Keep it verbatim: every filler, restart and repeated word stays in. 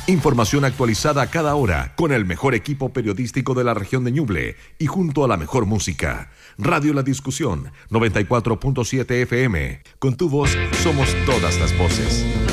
Información actualizada a cada hora con el mejor equipo periodístico de la región de Ñuble y junto a la mejor música. Radio La Discusión, noventa y cuatro punto siete F M. Con tu voz somos todas las voces.